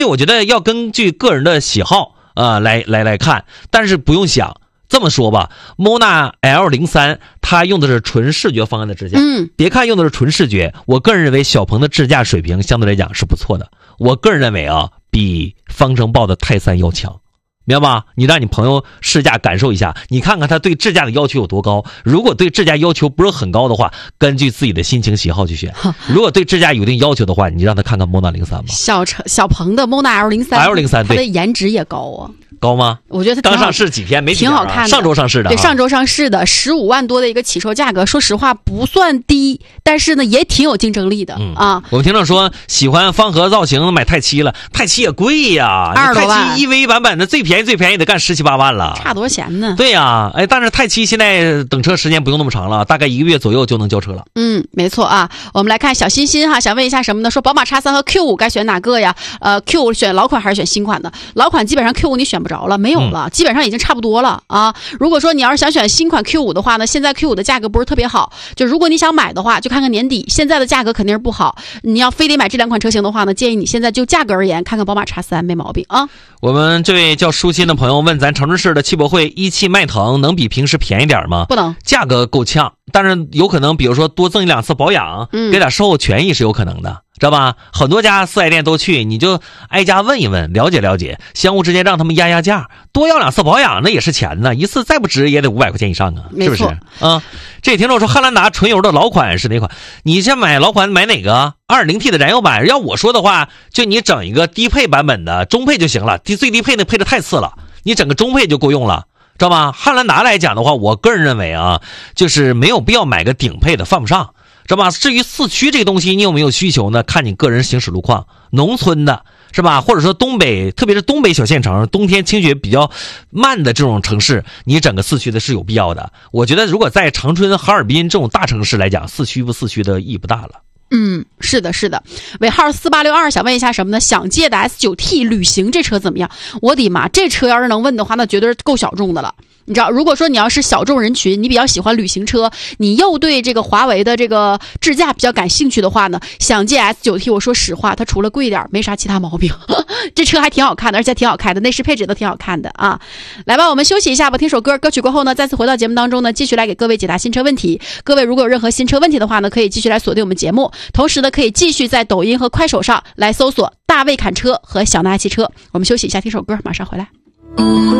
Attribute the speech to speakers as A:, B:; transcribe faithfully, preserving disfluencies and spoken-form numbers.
A: 我觉得要根据个人的喜好啊、呃、来来来看，但是不用想。这么说吧 ，Mona L 零三 它用的是纯视觉方案的支架。
B: 嗯，
A: 别看用的是纯视觉，我个人认为小鹏的支架水平相对来讲是不错的。我个人认为啊，比方程豹的泰山要强。明白吧？你让你朋友试驾感受一下，你看看他对智驾的要求有多高。如果对智驾要求不是很高的话，根据自己的心情喜好去选。如果对智驾有一定要求的话，你让他看看 Mona 零三吧。
B: 小小鹏的 Mona L 零三
A: L 零三
B: 它的颜值也高啊。
A: 高吗？
B: 我觉得它
A: 刚上市几天没几天、啊、
B: 挺好看的，
A: 上周上市的、啊。
B: 对，上周上市的十五万多的一个起售价格，说实话不算低，但是呢也挺有竞争力的、嗯、啊。
A: 我们听众说喜欢方盒造型买泰七了，泰七也贵呀，
B: 二十多万。
A: 泰七 E V 版本的最便宜最便宜得干十七八万了，
B: 差多少钱呢？
A: 对呀、啊，哎，但是泰七现在等车时间不用那么长了，大概一个月左右就能交车了。
B: 嗯，没错啊。我们来看小欣欣哈，想问一下什么呢？说宝马 X 三 和 Q 五该选哪个呀？呃 ，Q 五选老款还是选新款的？老款基本上 Q 五你选不着了，没有了。嗯，基本上已经差不多了啊！如果说你要是想选新款 Q 五 的话呢，现在 Q 五 的价格不是特别好，就如果你想买的话，就看看年底，现在的价格肯定是不好。你要非得买这两款车型的话呢，建议你现在就价格而言，看看宝马 X 三 没毛病啊。
A: 我们这位叫舒心的朋友问，咱长春市的汽博会一汽迈腾能比平时便宜点吗？
B: 不能，
A: 价格够呛，但是有可能，比如说多赠一两次保养，嗯，给点售后权益是有可能的。知道吧？很多家四 S 店都去，你就挨家问一问，了解了解，相互之间让他们压压价，多要两次保养那也是钱呢，一次再不值也得五百块钱以上啊，是不是？啊，这听众说汉兰达纯油的老款是哪款？你先买老款买哪个？ 二点零 T 的燃油版。要我说的话，就你整一个低配版本的中配就行了，低最低配的配的太次了，你整个中配就够用了。知道吧？汉兰达来讲的话，我个人认为啊，就是没有必要买个顶配的，犯不上。知道吧？至于四驱这个东西，你有没有需求呢？看你个人行驶路况，农村的是吧？或者说东北，特别是东北小县城，冬天清雪比较慢的这种城市，你整个四驱的是有必要的。我觉得如果在长春、哈尔滨这种大城市来讲，四驱不四驱的意义不大了。
B: 嗯，是的，是的。尾号四八六二想问一下什么呢？想借的 S 九 T 旅行这车怎么样？我的妈，这车要是能问的话，那绝对是够小众的了。你知道，如果说你要是小众人群，你比较喜欢旅行车，你又对这个华为的这个智驾比较感兴趣的话呢，想借 S 九 T， 我说实话，它除了贵点没啥其他毛病。这车还挺好看的，而且挺好开的，内饰配置都挺好看的啊。来吧，我们休息一下吧，听首歌，歌曲过后呢，再次回到节目当中呢，继续来给各位解答新车问题。各位如果有任何新车问题的话呢，可以继续来锁定我们节目，同时呢，可以继续在抖音和快手上来搜索大卫侃车和小娜汽车。我们休息一下，听首歌，马上回来。